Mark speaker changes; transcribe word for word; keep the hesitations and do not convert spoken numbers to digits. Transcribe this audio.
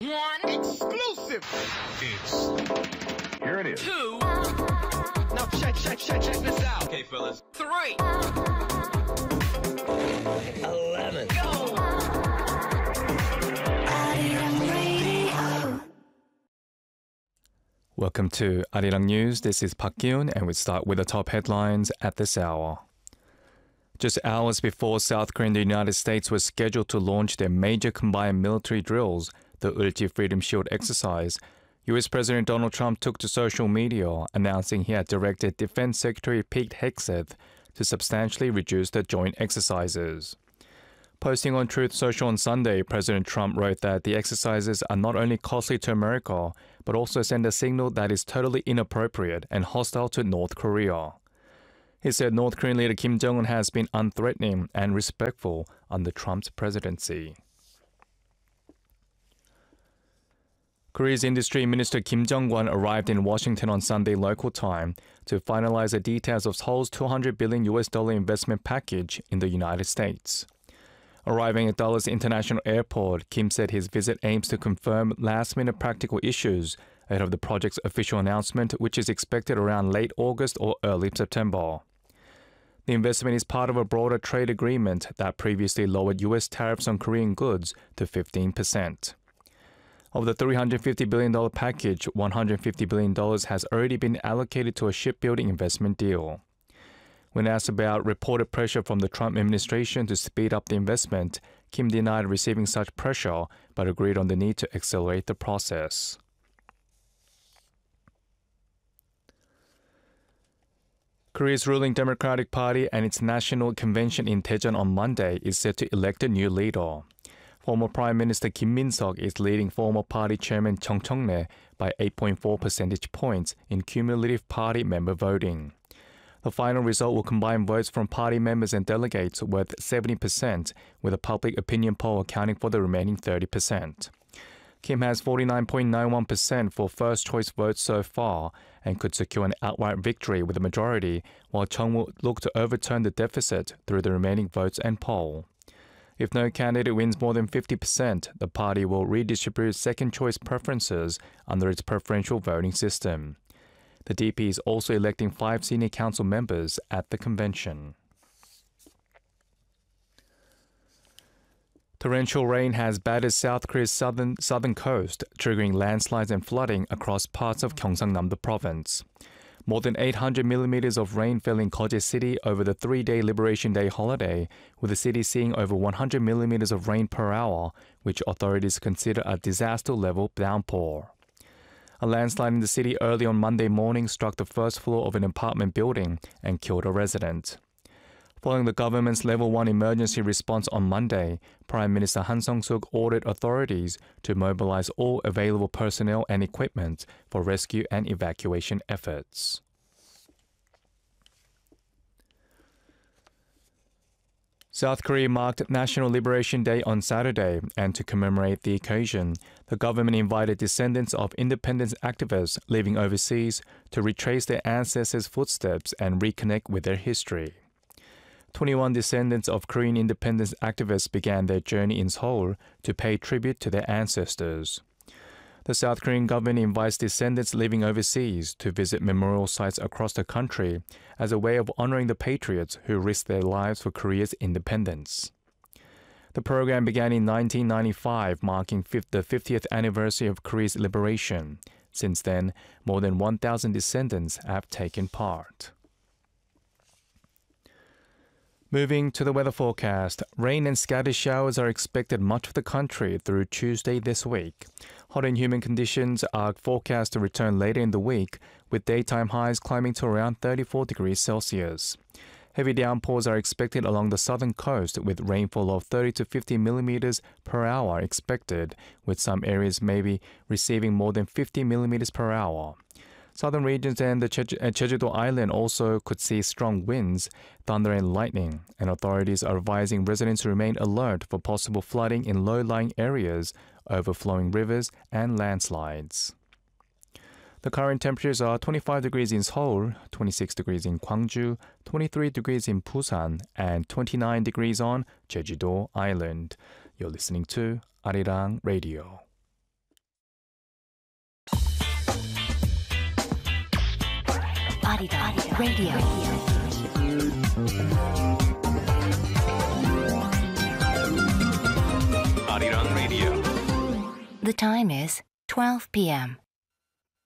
Speaker 1: One. Exclusive.
Speaker 2: It's... Here it is.
Speaker 1: Two. Now check, check, check, check this out. Okay, fellas. Three. Eleven. Go.
Speaker 3: Welcome to Arirang News. This is Park Kyun, and we start with the top headlines at this hour. Just hours before South Korea and the United States were scheduled to launch their major combined military drills, the Ulchi Freedom Shield exercise, U S President Donald Trump took to social media, announcing he had directed Defense Secretary Pete Hegseth to substantially reduce the joint exercises. Posting on Truth Social on Sunday, President Trump wrote that the exercises are not only costly to America, but also send a signal that is totally inappropriate and hostile to North Korea. He said North Korean leader Kim Jong-un has been unthreatening and respectful under Trump's presidency. Korea's Industry Minister Kim Jong-won arrived in Washington on Sunday local time to finalize the details of Seoul's two hundred billion U S dollar investment package in the United States. Arriving at Dulles International Airport, Kim said his visit aims to confirm last-minute practical issues ahead of the project's official announcement, which is expected around late August or early September. The investment is part of a broader trade agreement that previously lowered U S tariffs on Korean goods to fifteen percent. Of the three hundred fifty billion dollars package, one hundred fifty billion dollars has already been allocated to a shipbuilding investment deal. When asked about reported pressure from the Trump administration to speed up the investment, Kim denied receiving such pressure, but agreed on the need to accelerate the process. Korea's ruling Democratic Party and its national convention in Daejeon on Monday is set to elect a new leader. Former Prime Minister Kim Min-seok is leading former party chairman Chung Cheong-rae by eight point four percentage points in cumulative party member voting. The final result will combine votes from party members and delegates worth seventy percent, with a public opinion poll accounting for the remaining thirty percent. Kim has forty-nine point nine one percent for first-choice votes so far and could secure an outright victory with a majority, while Chung will look to overturn the deficit through the remaining votes and poll. If no candidate wins more than fifty percent, the party will redistribute second-choice preferences under its preferential voting system. The D P is also electing five senior council members at the convention. Torrential rain has battered South Korea's southern, southern coast, triggering landslides and flooding across parts of Gyeongsangnam-do province. More than eight hundred millimeters of rain fell in Koje City over the three-day Liberation Day holiday, with the city seeing over one hundred millimeters of rain per hour, which authorities consider a disaster-level downpour. A landslide in the city early on Monday morning struck the first floor of an apartment building and killed a resident. Following the government's Level one emergency response on Monday, Prime Minister Han Sung-suk ordered authorities to mobilize all available personnel and equipment for rescue and evacuation efforts. South Korea marked National Liberation Day on Saturday, and to commemorate the occasion, the government invited descendants of independence activists living overseas to retrace their ancestors' footsteps and reconnect with their history. twenty-one descendants of Korean independence activists began their journey in Seoul to pay tribute to their ancestors. The South Korean government invites descendants living overseas to visit memorial sites across the country as a way of honoring the patriots who risked their lives for Korea's independence. The program began in nineteen ninety-five, marking the fiftieth anniversary of Korea's liberation. Since then, more than one thousand descendants have taken part. Moving to the weather forecast, rain and scattered showers are expected much of the country through Tuesday this week. Hot and humid conditions are forecast to return later in the week, with daytime highs climbing to around thirty-four degrees Celsius. Heavy downpours are expected along the southern coast, with rainfall of thirty to fifty millimeters per hour expected, with some areas maybe receiving more than fifty millimeters per hour. Southern regions and the Jeju- uh, Jeju-do Island also could see strong winds, thunder and lightning, and authorities are advising residents to remain alert for possible flooding in low-lying areas, overflowing rivers, and landslides. The current temperatures are twenty-five degrees in Seoul, twenty-six degrees in Gwangju, twenty-three degrees in Busan, and twenty-nine degrees on Jeju-do Island. You're listening to Arirang Radio.
Speaker 4: Arirang Radio.
Speaker 1: Arirang Radio.
Speaker 4: The time is twelve p m